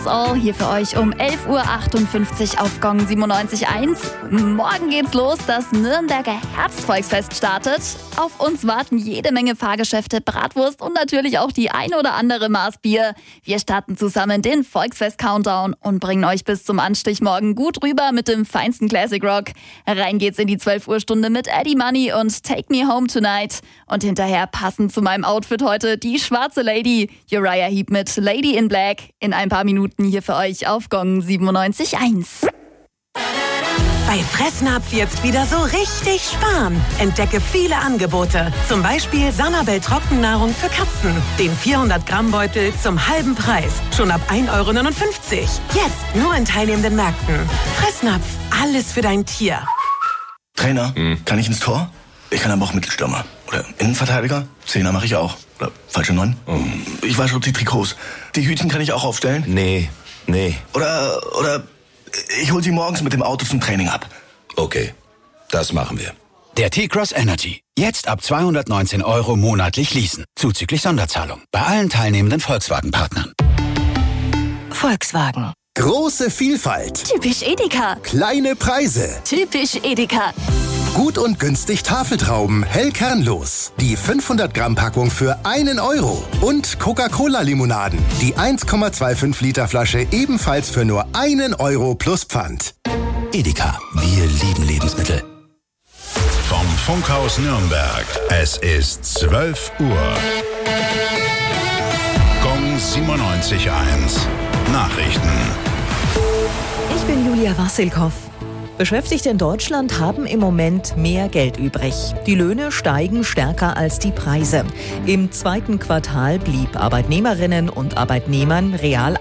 All hier für euch um 11.58 Uhr auf Gong 97.1. Morgen geht's los, das Nürnberger Herbstvolksfest startet. Auf uns warten jede Menge Fahrgeschäfte, Bratwurst und natürlich auch die ein oder andere Maß Bier. Wir starten zusammen den Volksfest-Countdown und bringen euch bis zum Anstich morgen gut rüber mit dem feinsten Classic Rock. Rein geht's in die 12-Uhr-Stunde mit Eddie Money und Take Me Home Tonight. Und hinterher passend zu meinem Outfit heute die schwarze Lady, Uriah Heep mit Lady in Black. In ein paar Minuten hier für euch auf Gong 97.1. Bei Fressnapf jetzt wieder so richtig sparen. Entdecke viele Angebote. Zum Beispiel Sanabel Trockennahrung für Katzen. Den 400-Gramm-Beutel zum halben Preis. Schon ab 1,59 Euro. Jetzt nur in teilnehmenden Märkten. Fressnapf, alles für dein Tier. Trainer, kann ich ins Tor? Ich kann aber auch Mittelstürmer. Oder Innenverteidiger? Zehner mache ich auch. Oder falsche 9? Ich wasche die Trikots. Die Hütchen kann ich auch aufstellen? Nee. Oder ich hol sie morgens mit dem Auto zum Training ab. Okay, das machen wir. Der T-Cross Energy. Jetzt ab 219 Euro monatlich leasen. Zuzüglich Sonderzahlung. Bei allen teilnehmenden Volkswagen-Partnern. Volkswagen. Große Vielfalt. Typisch Edeka. Kleine Preise. Typisch Edeka. Gut und günstig Tafeltrauben, hell kernlos. Die 500-Gramm-Packung für 1 Euro. Und Coca-Cola-Limonaden. Die 1,25 Liter Flasche ebenfalls für nur 1 Euro plus Pfand. Edeka. Wir lieben Lebensmittel. Vom Funkhaus Nürnberg. Es ist 12 Uhr. Gong 97.1. Nachrichten. Ich bin Julia Wassilkow. Beschäftigte in Deutschland haben im Moment mehr Geld übrig. Die Löhne steigen stärker als die Preise. Im zweiten Quartal blieb Arbeitnehmerinnen und Arbeitnehmern real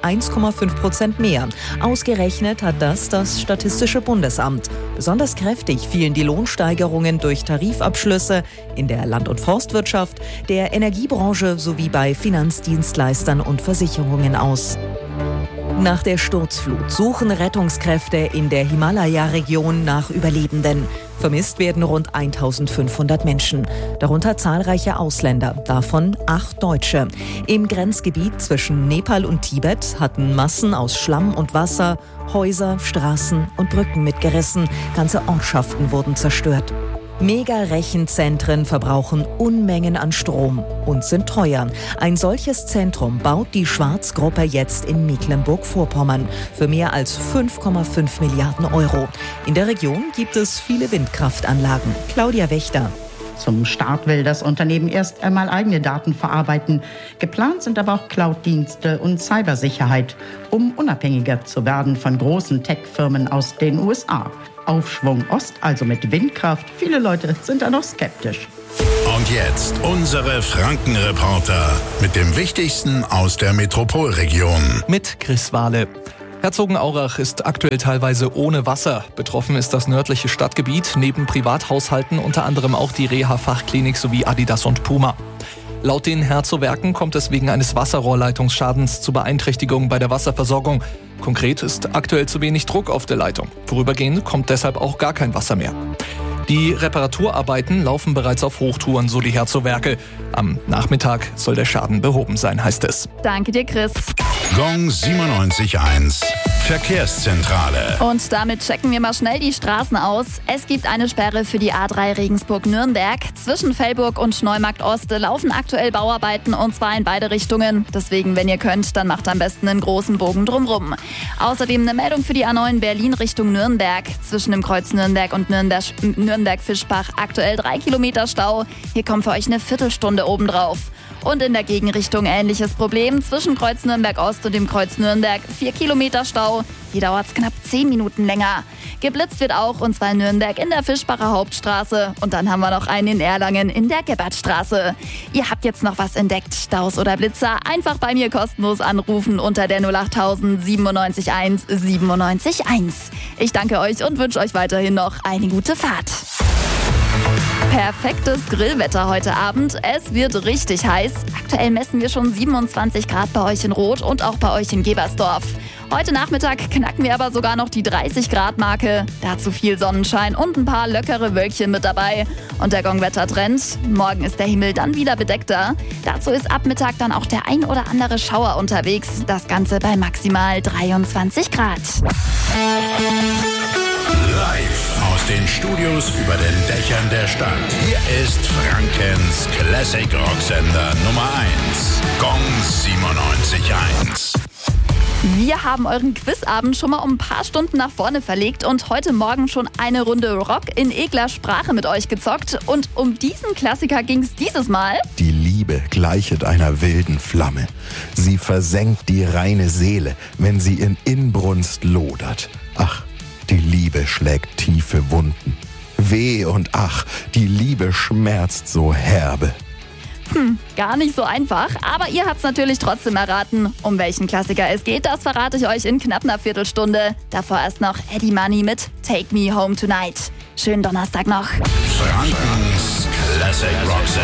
1,5% mehr. Ausgerechnet hat das Statistische Bundesamt. Besonders kräftig fielen die Lohnsteigerungen durch Tarifabschlüsse in der Land- und Forstwirtschaft, der Energiebranche sowie bei Finanzdienstleistern und Versicherungen aus. Nach der Sturzflut suchen Rettungskräfte in der Himalaya-Region nach Überlebenden. Vermisst werden rund 1500 Menschen, darunter zahlreiche Ausländer, davon 8 Deutsche. Im Grenzgebiet zwischen Nepal und Tibet hatten Massen aus Schlamm und Wasser Häuser, Straßen und Brücken mitgerissen. Ganze Ortschaften wurden zerstört. Mega-Rechenzentren verbrauchen Unmengen an Strom und sind teuer. Ein solches Zentrum baut die Schwarz-Gruppe jetzt in Mecklenburg-Vorpommern für mehr als 5,5 Milliarden Euro. In der Region gibt es viele Windkraftanlagen. Claudia Wächter. Zum Start will das Unternehmen erst einmal eigene Daten verarbeiten. Geplant sind aber auch Cloud-Dienste und Cybersicherheit, um unabhängiger zu werden von großen Tech-Firmen aus den USA. Aufschwung Ost, also mit Windkraft. Viele Leute sind da noch skeptisch. Und jetzt unsere Franken-Reporter mit dem Wichtigsten aus der Metropolregion. Mit Chris Wahle. Herzogenaurach ist aktuell teilweise ohne Wasser. Betroffen ist das nördliche Stadtgebiet, neben Privathaushalten unter anderem auch die Reha-Fachklinik sowie Adidas und Puma. Laut den Herzowerken kommt es wegen eines Wasserrohrleitungsschadens zu Beeinträchtigungen bei der Wasserversorgung. Konkret ist aktuell zu wenig Druck auf der Leitung. Vorübergehend kommt deshalb auch gar kein Wasser mehr. Die Reparaturarbeiten laufen bereits auf Hochtouren, so die Herzowerke. Am Nachmittag soll der Schaden behoben sein, heißt es. Danke dir, Chris. Gong 97.1. Verkehrszentrale. Und damit checken wir mal schnell die Straßen aus. Es gibt eine Sperre für die A3 Regensburg-Nürnberg. Zwischen Fellburg und Neumarkt-Ost laufen aktuell Bauarbeiten und zwar in beide Richtungen. Deswegen, wenn ihr könnt, dann macht am besten einen großen Bogen drumrum. Außerdem eine Meldung für die A9 Berlin Richtung Nürnberg. Zwischen dem Kreuz Nürnberg und Nürnberg-Fischbach aktuell 3 Kilometer Stau. Hier kommt für euch eine Viertelstunde obendrauf. Und in der Gegenrichtung ähnliches Problem. Zwischen Kreuz Nürnberg-Ost und dem Kreuz Nürnberg 4 Kilometer Stau. Hier dauert es knapp 10 Minuten länger. Geblitzt wird auch, und zwar in Nürnberg in der Fischbacher Hauptstraße. Und dann haben wir noch einen in Erlangen in der Gebbertstraße. Ihr habt jetzt noch was entdeckt, Staus oder Blitzer? Einfach bei mir kostenlos anrufen unter der 08000 971 971. Ich danke euch und wünsche euch weiterhin noch eine gute Fahrt. Perfektes Grillwetter heute Abend. Es wird richtig heiß. Aktuell messen wir schon 27 Grad bei euch in Roth und auch bei euch in Gebersdorf. Heute Nachmittag knacken wir aber sogar noch die 30-Grad-Marke. Dazu viel Sonnenschein und ein paar lockere Wölkchen mit dabei. Und der Gongwetter-Trend: morgen ist der Himmel dann wieder bedeckter. Dazu ist ab Mittag dann auch der ein oder andere Schauer unterwegs. Das Ganze bei maximal 23 Grad. Live aus den Studios über den Dächern der Stadt. Hier ist Frankens Classic Rocksender Nummer 1. Gong 97.1. Wir haben euren Quizabend schon mal um ein paar Stunden nach vorne verlegt und heute Morgen schon eine Runde Rock in egler Sprache mit euch gezockt. Und um diesen Klassiker ging es dieses Mal. Die Liebe gleichet einer wilden Flamme. Sie versenkt die reine Seele, wenn sie in Inbrunst lodert. Ach, die Liebe schlägt tiefe Wunden. Weh und ach, die Liebe schmerzt so herbe. Gar nicht so einfach, aber ihr habt's natürlich trotzdem erraten. Um welchen Klassiker es geht, das verrate ich euch in knapp einer Viertelstunde. Davor erst noch Eddie Money mit Take Me Home Tonight. Schönen Donnerstag noch. Frankens Classic Rocksender.